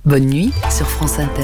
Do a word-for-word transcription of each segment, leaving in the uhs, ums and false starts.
Bonne nuit sur France Inter.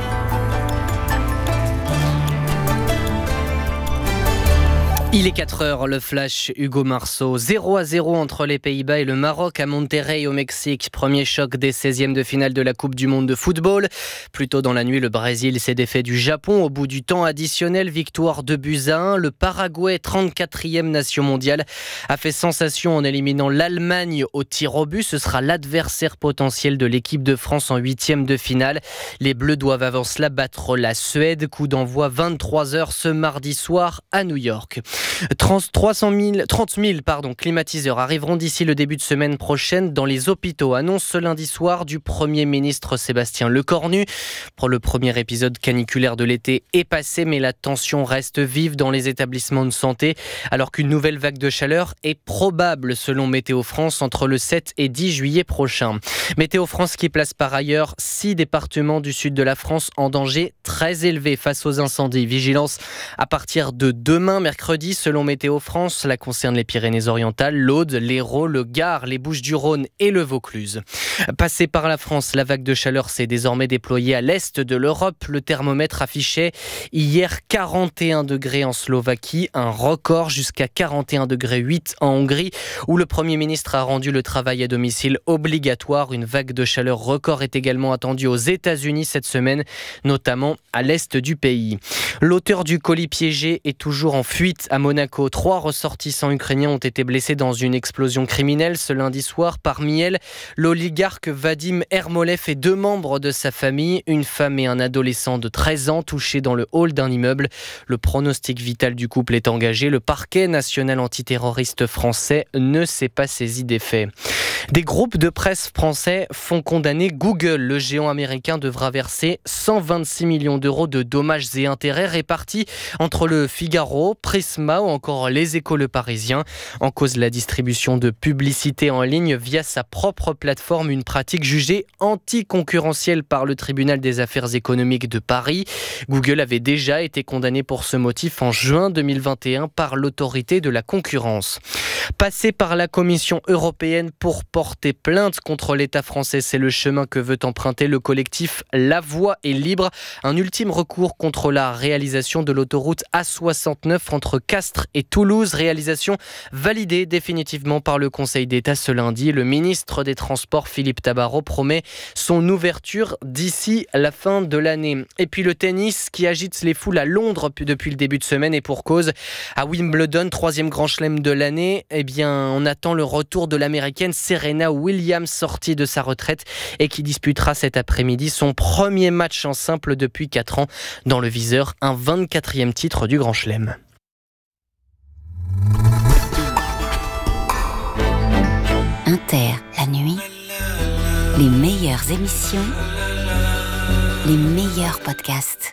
Il est quatre heures, le flash Hugo Marceau. zéro à zéro entre les Pays-Bas et le Maroc à Monterrey au Mexique. Premier choc des seizièmes de finale de la Coupe du Monde de football. Plus tôt dans la nuit, le Brésil s'est défait du Japon au bout du temps additionnel. Victoire deux buts à un. Le Paraguay, trente-quatrième nation mondiale, a fait sensation en éliminant l'Allemagne au tir au but. Ce sera l'adversaire potentiel de l'équipe de France en huitième de finale. Les Bleus doivent avant cela battre la Suède. Coup d'envoi vingt-trois heures ce mardi soir à New York. trois cent mille, trente mille pardon, climatiseurs arriveront d'ici le début de semaine prochaine dans les hôpitaux. Annonce ce lundi soir du Premier ministre Sébastien Lecornu. Pour le premier épisode caniculaire de l'été est passé, mais la tension reste vive dans les établissements de santé, alors qu'une nouvelle vague de chaleur est probable selon Météo France entre le sept et dix juillet prochain. Météo France qui place par ailleurs six départements du sud de la France en danger très élevé face aux incendies. Vigilance à partir de demain, mercredi. Selon Météo France, cela concerne les Pyrénées-Orientales, l'Aude, l'Hérault, le Gard, les Bouches-du-Rhône et le Vaucluse. Passée par la France, la vague de chaleur s'est désormais déployée à l'est de l'Europe. Le thermomètre affichait hier quarante et un degrés en Slovaquie, un record jusqu'à quarante et un degrés huit en Hongrie, où le Premier ministre a rendu le travail à domicile obligatoire. Une vague de chaleur record est également attendue aux États-Unis cette semaine, notamment à l'est du pays. L'auteur du colis piégé est toujours en fuite à Monaco. Trois ressortissants ukrainiens ont été blessés dans une explosion criminelle ce lundi soir. Parmi elles, l'oligarque Vadim Ermolev et deux membres de sa famille, une femme et un adolescent de treize ans touchés dans le hall d'un immeuble. Le pronostic vital du couple est engagé. Le parquet national antiterroriste français ne s'est pas saisi des faits. Des groupes de presse français font condamner Google. Le géant américain devra verser cent vingt-six millions d'euros de dommages et intérêts répartis entre le Figaro, Prisma ou encore Les Échos Le Parisien. En cause, la distribution de publicité en ligne via sa propre plateforme, une pratique jugée anticoncurrentielle par le tribunal des affaires économiques de Paris. Google avait déjà été condamné pour ce motif en juin deux mille vingt et un par l'autorité de la concurrence. Passer par la Commission européenne pour porter plainte contre l'État français, c'est le chemin que veut emprunter le collectif La Voix est libre. Un ultime recours contre la réalisation de l'autoroute A soixante-neuf entre Castres et Toulouse, réalisation validée définitivement par le Conseil d'État ce lundi. Le ministre des Transports, Philippe Tabarot, promet son ouverture d'ici la fin de l'année. Et puis le tennis qui agite les foules à Londres depuis le début de semaine, et pour cause. À Wimbledon, troisième grand chelem de l'année, eh bien, on attend le retour de l'américaine Serena Williams, sortie de sa retraite et qui disputera cet après-midi son premier match en simple depuis quatre ans. Dans le viseur, un vingt-quatrième titre du grand chelem. Inter, la nuit, les meilleures émissions, les meilleurs podcasts.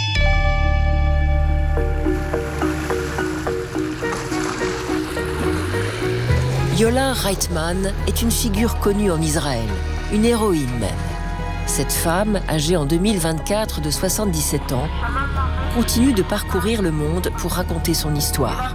Yola Reitman est une figure connue en Israël, une héroïne même. Cette femme, âgée en deux mille vingt-quatre de soixante-dix-sept ans, continue de parcourir le monde pour raconter son histoire.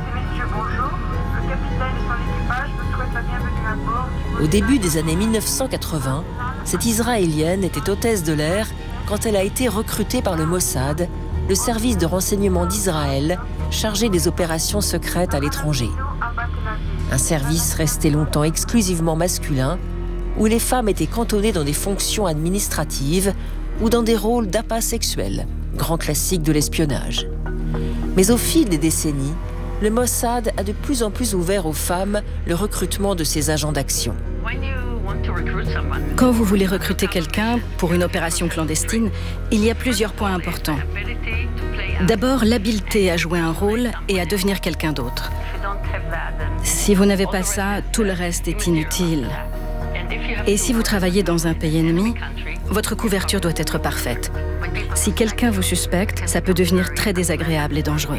Au début des années mille neuf cent quatre-vingts, cette Israélienne était hôtesse de l'air quand elle a été recrutée par le Mossad, le service de renseignement d'Israël chargé des opérations secrètes à l'étranger. Un service resté longtemps exclusivement masculin, où les femmes étaient cantonnées dans des fonctions administratives ou dans des rôles d'appât sexuel, grand classique de l'espionnage. Mais au fil des décennies, le Mossad a de plus en plus ouvert aux femmes le recrutement de ses agents d'action. Quand vous voulez recruter quelqu'un pour une opération clandestine, il y a plusieurs points importants. D'abord, l'habileté à jouer un rôle et à devenir quelqu'un d'autre. Si vous n'avez pas ça, tout le reste est inutile. Et si vous travaillez dans un pays ennemi, votre couverture doit être parfaite. Si quelqu'un vous suspecte, ça peut devenir très désagréable et dangereux.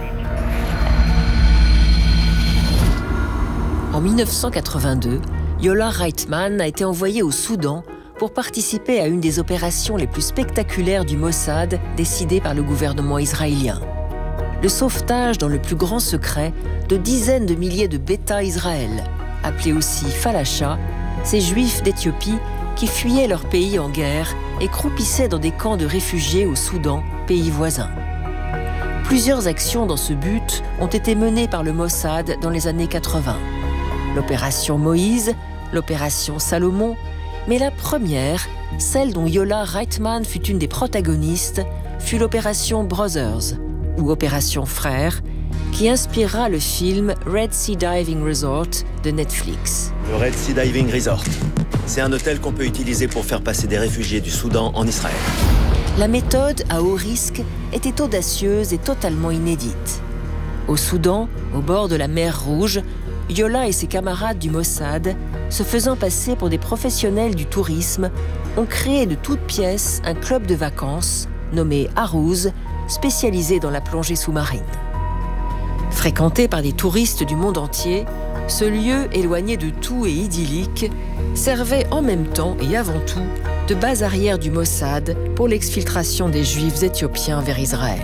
En mille neuf cent quatre-vingt-deux, Yola Reitman a été envoyée au Soudan pour participer à une des opérations les plus spectaculaires du Mossad décidée par le gouvernement israélien. Le sauvetage dans le plus grand secret de dizaines de milliers de Beta Israël, appelés aussi Falasha, ces juifs d'Éthiopie qui fuyaient leur pays en guerre et croupissaient dans des camps de réfugiés au Soudan, pays voisin. Plusieurs actions dans ce but ont été menées par le Mossad dans les années quatre-vingts. L'opération Moïse, l'opération Salomon, mais la première, celle dont Yola Reitman fut une des protagonistes, fut l'opération Brothers, ou opération Frères, qui inspirera le film Red Sea Diving Resort de Netflix. Le Red Sea Diving Resort, c'est un hôtel qu'on peut utiliser pour faire passer des réfugiés du Soudan en Israël. La méthode à haut risque était audacieuse et totalement inédite. Au Soudan, au bord de la mer Rouge, Yola et ses camarades du Mossad, se faisant passer pour des professionnels du tourisme, ont créé de toutes pièces un club de vacances nommé Arouz, spécialisé dans la plongée sous-marine. Fréquenté par des touristes du monde entier, ce lieu éloigné de tout et idyllique servait en même temps et avant tout de base arrière du Mossad pour l'exfiltration des Juifs éthiopiens vers Israël.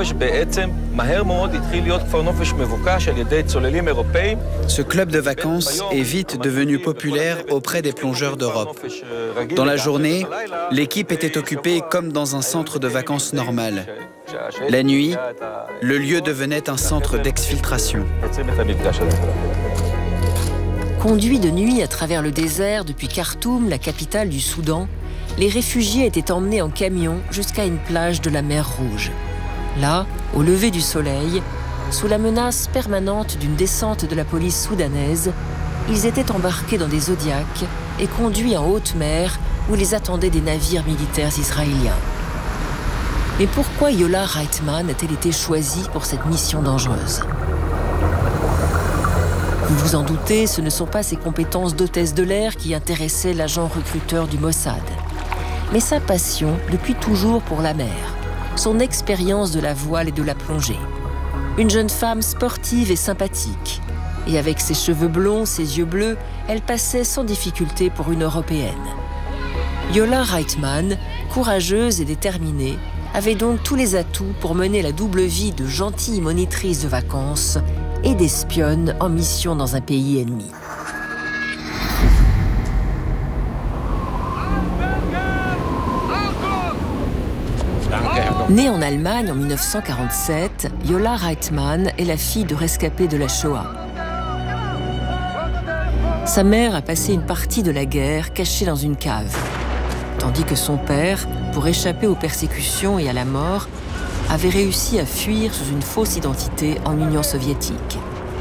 Ce club de vacances est vite devenu populaire auprès des plongeurs d'Europe. Dans la journée, l'équipe était occupée comme dans un centre de vacances normal. La nuit, le lieu devenait un centre d'exfiltration. Conduits de nuit à travers le désert depuis Khartoum, la capitale du Soudan, les réfugiés étaient emmenés en camion jusqu'à une plage de la mer Rouge. Là, au lever du soleil, sous la menace permanente d'une descente de la police soudanaise, ils étaient embarqués dans des Zodiacs et conduits en haute mer où les attendaient des navires militaires israéliens. Mais pourquoi Yola Reitman a-t-elle été choisie pour cette mission dangereuse ? Vous vous en doutez, ce ne sont pas ses compétences d'hôtesse de l'air qui intéressaient l'agent recruteur du Mossad, mais sa passion depuis toujours pour la mer, son expérience de la voile et de la plongée. Une jeune femme sportive et sympathique, et avec ses cheveux blonds, ses yeux bleus, elle passait sans difficulté pour une Européenne. Yola Reitman, courageuse et déterminée, avait donc tous les atouts pour mener la double vie de gentille monitrice de vacances et d'espionne en mission dans un pays ennemi. Née en Allemagne en mille neuf cent quarante-sept, Yola Reitman est la fille de rescapés de la Shoah. Sa mère a passé une partie de la guerre cachée dans une cave, tandis que son père, pour échapper aux persécutions et à la mort, avait réussi à fuir sous une fausse identité en Union soviétique.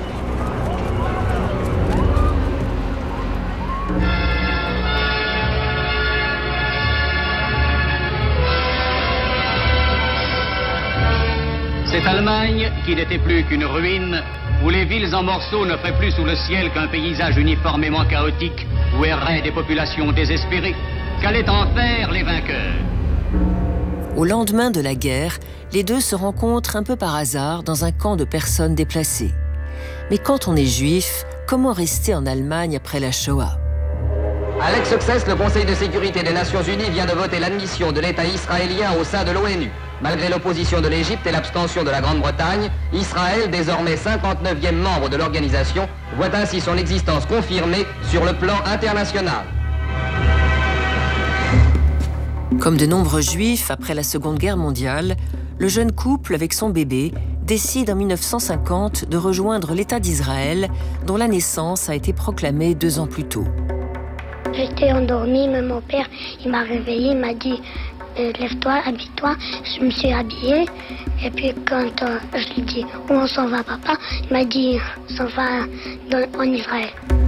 Cette Allemagne, qui n'était plus qu'une ruine, où les villes en morceaux n'offraient plus sous le ciel qu'un paysage uniformément chaotique, où erraient des populations désespérées, qu'allaient en faire les vainqueurs. Au lendemain de la guerre, les deux se rencontrent un peu par hasard dans un camp de personnes déplacées. Mais quand on est juif, comment rester en Allemagne après la Shoah ? À l'ex-succès, le Conseil de sécurité des Nations Unies vient de voter l'admission de l'État israélien au sein de l'ONU. Malgré l'opposition de l'Égypte et l'abstention de la Grande-Bretagne, Israël, désormais cinquante-neuvième membre de l'organisation, voit ainsi son existence confirmée sur le plan international. Comme de nombreux juifs, après la Seconde Guerre mondiale, le jeune couple, avec son bébé, décide en mille neuf cent cinquante de rejoindre l'État d'Israël, dont la naissance a été proclamée deux ans plus tôt. J'étais endormie, mais mon père, il m'a réveillée, il m'a dit euh, « Lève-toi, habille-toi ». Je me suis habillée, et puis quand euh, je lui ai dit « Où on s'en va, papa ?», il m'a dit « On s'en va dans, en Israël ».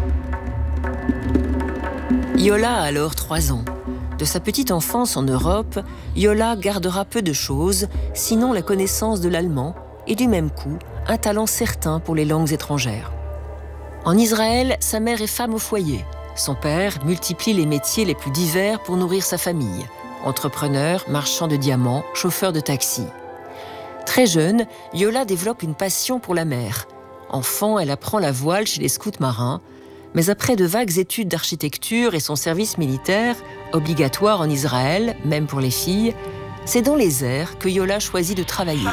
Yola a alors trois ans. De sa petite enfance en Europe, Yola gardera peu de choses, sinon la connaissance de l'allemand et du même coup, un talent certain pour les langues étrangères. En Israël, sa mère est femme au foyer. Son père multiplie les métiers les plus divers pour nourrir sa famille. Entrepreneur, marchand de diamants, chauffeur de taxi. Très jeune, Yola développe une passion pour la mer. Enfant, elle apprend la voile chez les scouts marins, mais après de vagues études d'architecture et son service militaire, obligatoire en Israël, même pour les filles, c'est dans les airs que Yola choisit de travailler.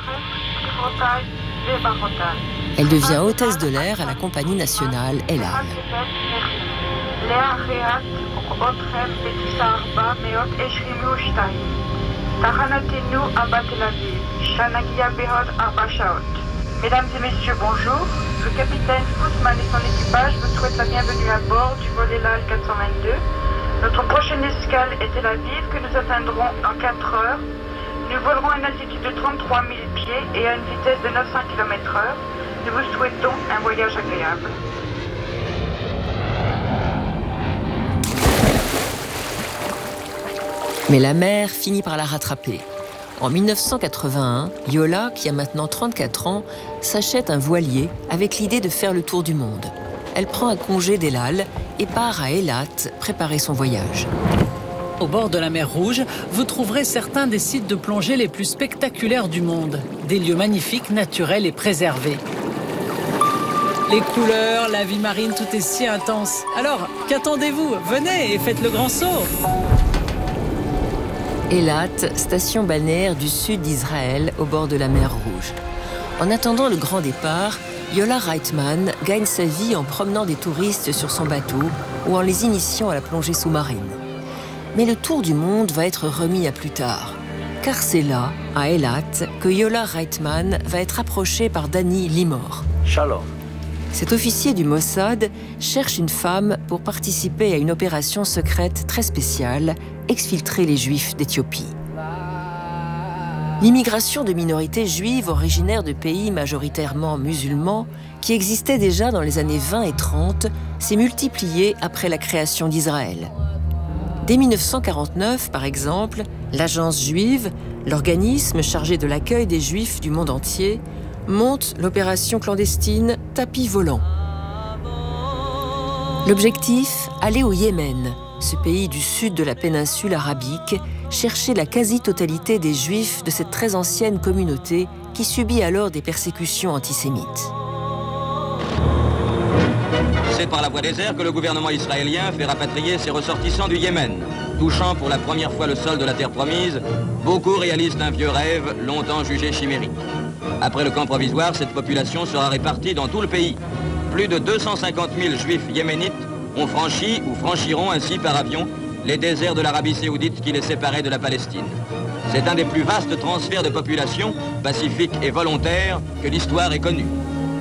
Elle devient hôtesse de l'air à la compagnie nationale El Al. אתכם בטיסה ארבע מאות עשרים ושתיים. תחנתנו à Tel Aviv, שנגיע בעוד ארבע שעות. Mesdames et messieurs, bonjour. Le capitaine Footman et son équipage vous souhaitent la bienvenue à bord du vol El Al quatre cent vingt-deux. Notre prochaine escale est Tel Aviv que nous atteindrons dans quatre heures. Nous volerons à une altitude de trente-trois mille pieds et à une vitesse de neuf cents kilomètres heure. Nous vous souhaitons un voyage agréable. Mais la mer finit par la rattraper. En mille neuf cent quatre-vingt-un, Yola, qui a maintenant trente-quatre ans, s'achète un voilier avec l'idée de faire le tour du monde. Elle prend un congé d'El Al et part à Eilat préparer son voyage. Au bord de la mer Rouge, vous trouverez certains des sites de plongée les plus spectaculaires du monde. Des lieux magnifiques, naturels et préservés. Les couleurs, la vie marine, tout est si intense. Alors, qu'attendez-vous? Venez et faites le grand saut! Eilat, station balnéaire du sud d'Israël, au bord de la mer Rouge. En attendant le grand départ, Yola Reitman gagne sa vie en promenant des touristes sur son bateau ou en les initiant à la plongée sous-marine. Mais le tour du monde va être remis à plus tard, car c'est là, à Eilat, que Yola Reitman va être approchée par Danny Limor. Shalom. Cet officier du Mossad cherche une femme pour participer à une opération secrète très spéciale, exfiltrer les Juifs d'Éthiopie. L'immigration de minorités juives originaires de pays majoritairement musulmans, qui existaient déjà dans les années vingt et trente, s'est multipliée après la création d'Israël. Dès mille neuf cent quarante-neuf, par exemple, l'Agence juive, l'organisme chargé de l'accueil des Juifs du monde entier, monte l'opération clandestine Tapis volant. L'objectif, aller au Yémen, ce pays du sud de la péninsule arabique, chercher la quasi-totalité des Juifs de cette très ancienne communauté qui subit alors des persécutions antisémites. C'est par la voie des airs que le gouvernement israélien fait rapatrier ses ressortissants du Yémen. Touchant pour la première fois le sol de la terre promise, beaucoup réalisent un vieux rêve longtemps jugé chimérique. Après le camp provisoire, cette population sera répartie dans tout le pays. Plus de deux cent cinquante mille Juifs yéménites ont franchi ou franchiront ainsi par avion les déserts de l'Arabie saoudite qui les séparaient de la Palestine. C'est un des plus vastes transferts de population, pacifiques et volontaires, que l'histoire ait connu.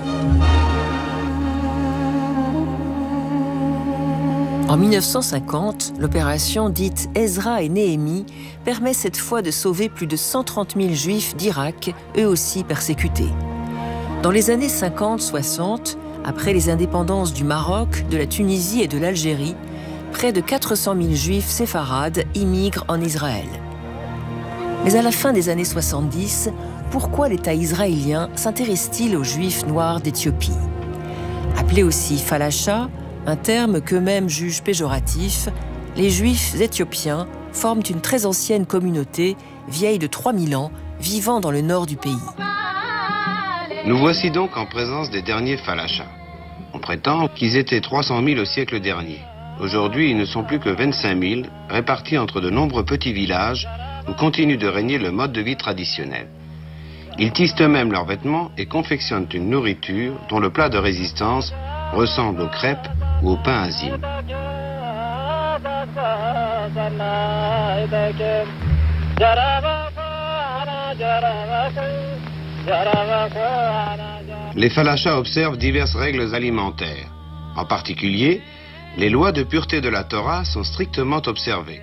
En mille neuf cent cinquante, l'opération dite Ezra et Néhémie permet cette fois de sauver plus de cent trente mille Juifs d'Irak, eux aussi persécutés. Dans les années cinquante soixante, après les indépendances du Maroc, de la Tunisie et de l'Algérie, près de quatre cent mille Juifs séfarades immigrent en Israël. Mais à la fin des années soixante-dix, pourquoi l'État israélien s'intéresse-t-il aux Juifs noirs d'Éthiopie? Appelés aussi Falasha, un terme qu'eux-mêmes jugent péjoratif, les Juifs éthiopiens forment une très ancienne communauté, vieille de trois mille ans, vivant dans le nord du pays. Nous voici donc en présence des derniers Falasha. On prétend qu'ils étaient trois cent mille au siècle dernier. Aujourd'hui, ils ne sont plus que vingt-cinq mille, répartis entre de nombreux petits villages où continue de régner le mode de vie traditionnel. Ils tissent eux-mêmes leurs vêtements et confectionnent une nourriture dont le plat de résistance ressemble aux crêpes ou au pain azim. Les Falasha observent diverses règles alimentaires. En particulier, les lois de pureté de la Torah sont strictement observées.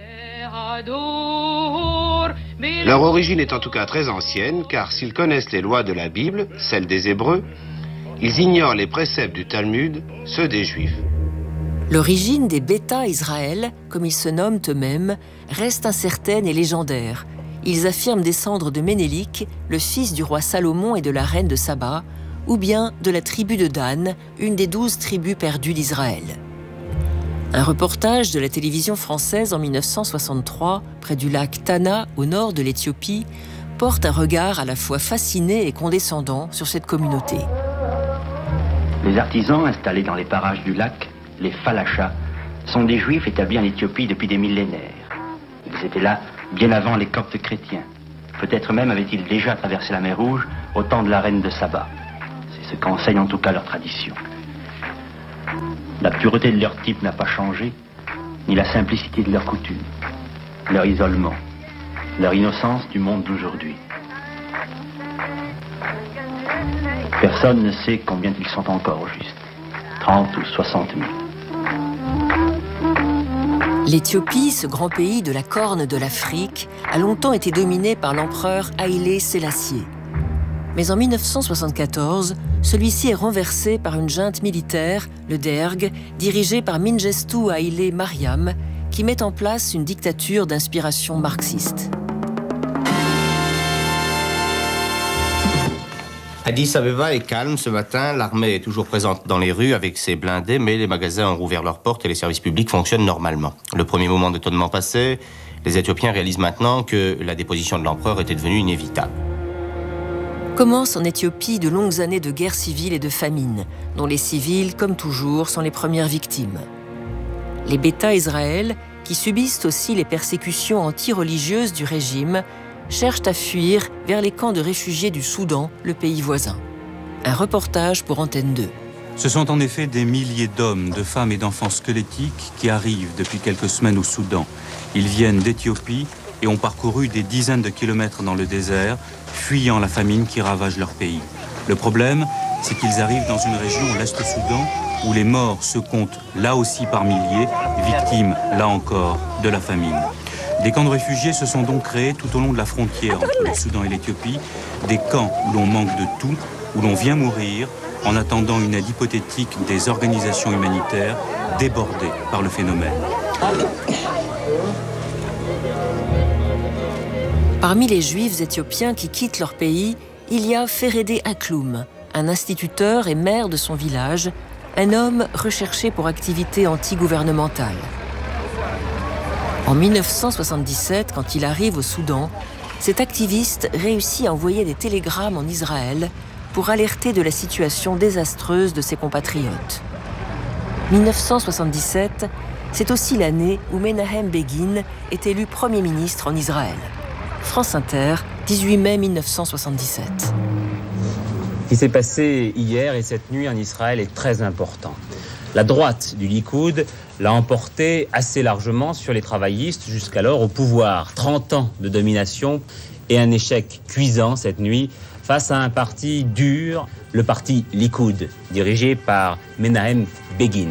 Leur origine est en tout cas très ancienne, car s'ils connaissent les lois de la Bible, celles des Hébreux, ils ignorent les préceptes du Talmud, ceux des Juifs. L'origine des Bêta Israël, comme ils se nomment eux-mêmes, reste incertaine et légendaire. Ils affirment descendre de Ménélik, le fils du roi Salomon et de la reine de Saba, ou bien de la tribu de Dan, une des douze tribus perdues d'Israël. Un reportage de la télévision française en mille neuf cent soixante-trois, près du lac Tana, au nord de l'Éthiopie, porte un regard à la fois fasciné et condescendant sur cette communauté. Les artisans installés dans les parages du lac, les Falasha, sont des Juifs établis en Éthiopie depuis des millénaires. Ils étaient là bien avant les Coptes chrétiens. Peut-être même avaient-ils déjà traversé la mer Rouge au temps de la reine de Saba. C'est ce qu'enseigne en tout cas leur tradition. La pureté de leur type n'a pas changé, ni la simplicité de leurs coutumes, leur isolement, leur innocence du monde d'aujourd'hui. Personne ne sait combien ils sont encore au juste, trente ou soixante mille. L'Éthiopie, ce grand pays de la Corne de l'Afrique, a longtemps été dominé par l'empereur Haïlé Sélassié. Mais en mille neuf cent soixante-quatorze, celui-ci est renversé par une junte militaire, le Derg, dirigée par Mengistu Haïlé Mariam, qui met en place une dictature d'inspiration marxiste. Addis Abeba est calme ce matin, l'armée est toujours présente dans les rues avec ses blindés, mais les magasins ont rouvert leurs portes et les services publics fonctionnent normalement. Le premier moment d'étonnement passé, les Éthiopiens réalisent maintenant que la déposition de l'empereur était devenue inévitable. Commencent en Éthiopie de longues années de guerre civile et de famine, dont les civils, comme toujours, sont les premières victimes. Les Bêta Israël, qui subissent aussi les persécutions anti-religieuses du régime, cherchent à fuir vers les camps de réfugiés du Soudan, le pays voisin. Un reportage pour Antenne deux. Ce sont en effet des milliers d'hommes, de femmes et d'enfants squelettiques qui arrivent depuis quelques semaines au Soudan. Ils viennent d'Éthiopie et ont parcouru des dizaines de kilomètres dans le désert, fuyant la famine qui ravage leur pays. Le problème, c'est qu'ils arrivent dans une région, l'Est Soudan, où les morts se comptent là aussi par milliers, victimes, là encore, de la famine. Des camps de réfugiés se sont donc créés tout au long de la frontière entre le Soudan et l'Éthiopie, des camps où l'on manque de tout, où l'on vient mourir, en attendant une aide hypothétique des organisations humanitaires débordées par le phénomène. Parmi les Juifs éthiopiens qui quittent leur pays, il y a Feredé Akloum, un instituteur et maire de son village, un homme recherché pour activité anti-gouvernementale. En mille neuf cent soixante-dix-sept, quand il arrive au Soudan, cet activiste réussit à envoyer des télégrammes en Israël pour alerter de la situation désastreuse de ses compatriotes. mille neuf cent soixante-dix-sept, c'est aussi l'année où Menahem Begin est élu Premier ministre en Israël. France Inter, dix-huit mai mille neuf cent soixante-dix-sept. Ce qui s'est passé hier et cette nuit en Israël est très important. La droite du Likoud l'a emporté assez largement sur les travaillistes jusqu'alors au pouvoir. trente ans de domination et un échec cuisant cette nuit face à un parti dur, le parti Likoud, dirigé par Menahem Begin.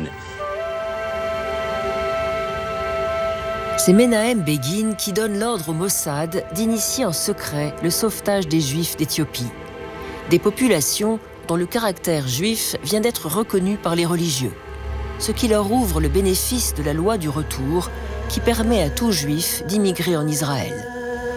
C'est Menahem Begin qui donne l'ordre au Mossad d'initier en secret le sauvetage des Juifs d'Éthiopie. Des populations dont le caractère juif vient d'être reconnu par les religieux, ce qui leur ouvre le bénéfice de la loi du retour qui permet à tout juif d'immigrer en Israël.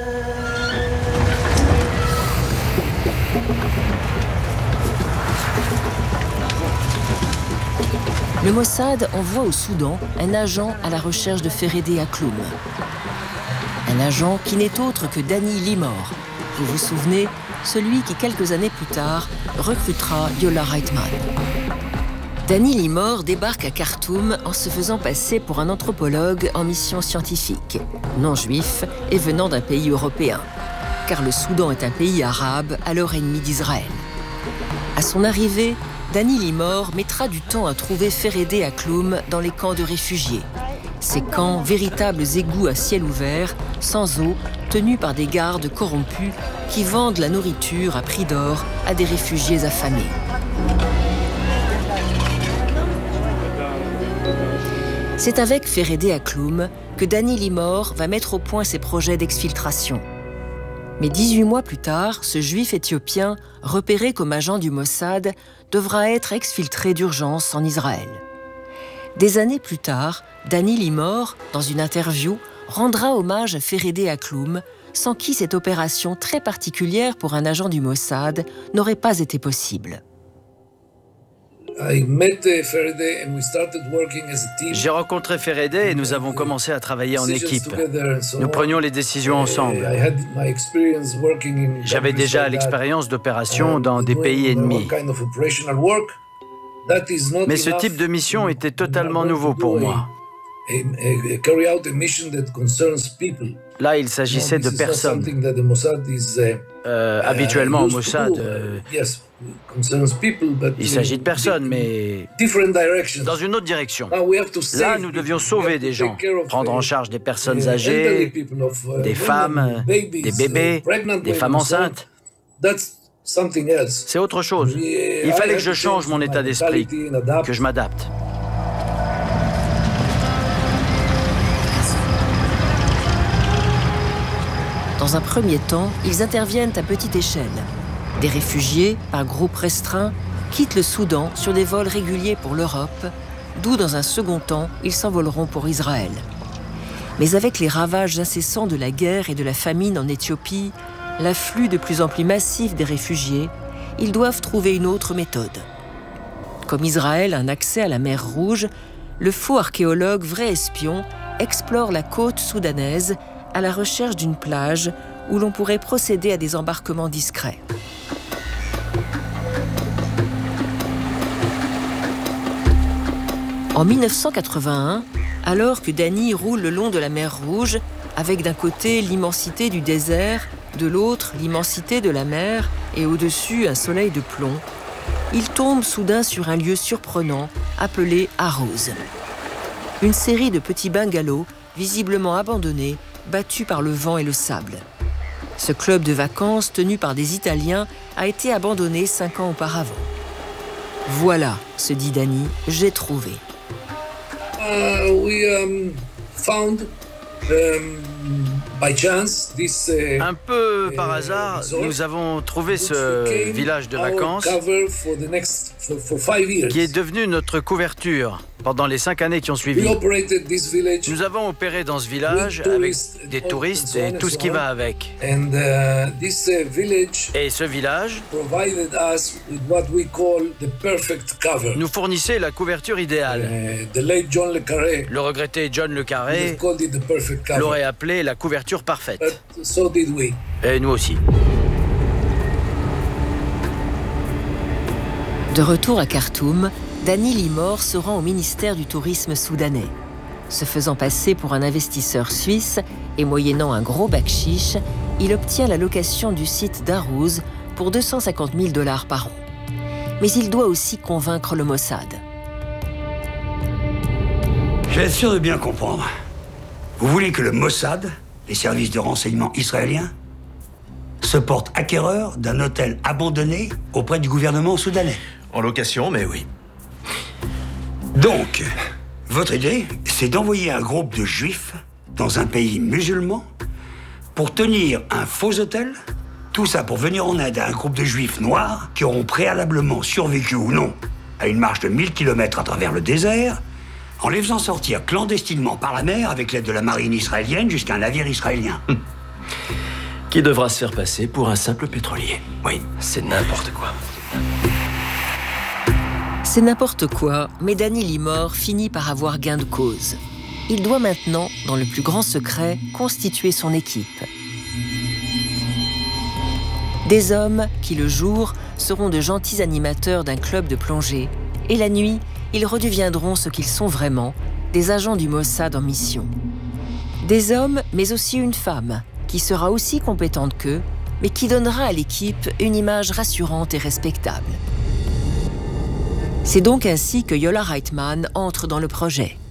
Le Mossad envoie au Soudan un agent à la recherche de Feredé Akloum. Un agent qui n'est autre que Danny Limor. Vous vous souvenez, celui qui quelques années plus tard recrutera Yola Reitman. Danny Limor débarque à Khartoum en se faisant passer pour un anthropologue en mission scientifique, non juif et venant d'un pays européen, car le Soudan est un pays arabe alors ennemi d'Israël. À son arrivée, Danny Limor mettra du temps à trouver Feredé Akloum dans les camps de réfugiés. Ces camps, véritables égouts à ciel ouvert, sans eau, tenus par des gardes corrompus qui vendent la nourriture à prix d'or à des réfugiés affamés. C'est avec Feredé Akloum que Danny Limor va mettre au point ses projets d'exfiltration. Mais dix-huit mois plus tard, ce juif éthiopien, repéré comme agent du Mossad, devra être exfiltré d'urgence en Israël. Des années plus tard, Danny Limor, dans une interview, rendra hommage à Feredé Akloum, sans qui cette opération très particulière pour un agent du Mossad n'aurait pas été possible. J'ai rencontré Feredé et nous avons commencé à travailler en équipe. Nous prenions les décisions ensemble. J'avais déjà l'expérience d'opération dans des pays ennemis. Mais ce type de mission était totalement nouveau pour moi. Là, il s'agissait de personnes. Euh, habituellement, au Mossad, euh, Il s'agit de personnes, mais dans une autre direction. Là, nous devions sauver des gens, prendre en charge des personnes âgées, des femmes, des bébés, des femmes enceintes. C'est autre chose. Il fallait que je change mon état d'esprit, que je m'adapte. Dans un premier temps, ils interviennent à petite échelle. Des réfugiés, par groupe restreint, quittent le Soudan sur des vols réguliers pour l'Europe, d'où dans un second temps, ils s'envoleront pour Israël. Mais avec les ravages incessants de la guerre et de la famine en Éthiopie, l'afflux de plus en plus massif des réfugiés, ils doivent trouver une autre méthode. Comme Israël a un accès à la mer Rouge, le faux archéologue vrai espion explore la côte soudanaise à la recherche d'une plage où l'on pourrait procéder à des embarquements discrets. En mille neuf cent quatre-vingt-un, alors que Danny roule le long de la mer Rouge, avec d'un côté l'immensité du désert, de l'autre l'immensité de la mer et au-dessus un soleil de plomb, il tombe soudain sur un lieu surprenant appelé Arrows. Une série de petits bungalows visiblement abandonnés, battus par le vent et le sable. Ce club de vacances tenu par des Italiens a été abandonné cinq ans auparavant. Voilà, se dit Danny, j'ai trouvé. Uh, we um, found um, by chance this, uh, Un peu par hasard, nous avons trouvé ce village de vacances next, for, for five years. qui est devenu notre couverture pendant les cinq années qui ont suivi. Nous avons opéré dans ce village avec des touristes et tout ce qui va avec. And, uh, this, uh, village et ce village us with what we call the perfect cover. nous fournissait la couverture idéale. Uh, the late John le Carré, le regretté John le Carré the l'aurait appelé la couverture parfaite. But so did we. Et nous aussi. De retour à Khartoum, Danny Limor se rend au ministère du Tourisme soudanais. Se faisant passer pour un investisseur suisse et moyennant un gros bakchich, il obtient la location du site d'Arrouz pour deux cent cinquante mille dollars par an. Mais il doit aussi convaincre le Mossad. Je vais être sûr de bien comprendre. Vous voulez que le Mossad, les services de renseignement israéliens, se porte acquéreur d'un hôtel abandonné auprès du gouvernement soudanais? En location, mais oui. Donc, votre idée, c'est d'envoyer un groupe de juifs dans un pays musulman pour tenir un faux hôtel, tout ça pour venir en aide à un groupe de juifs noirs qui auront préalablement survécu ou non à une marche de mille kilomètres à travers le désert, en les faisant sortir clandestinement par la mer avec l'aide de la marine israélienne jusqu'à un navire israélien. Qui devra se faire passer pour un simple pétrolier. Oui, c'est n'importe quoi. C'est n'importe quoi, mais Danny Limor finit par avoir gain de cause. Il doit maintenant, dans le plus grand secret, constituer son équipe. Des hommes qui, le jour, seront de gentils animateurs d'un club de plongée, et la nuit, ils redeviendront ce qu'ils sont vraiment, des agents du Mossad en mission. Des hommes, mais aussi une femme, qui sera aussi compétente qu'eux, mais qui donnera à l'équipe une image rassurante et respectable. C'est donc ainsi que Yola Reitman entre dans le projet.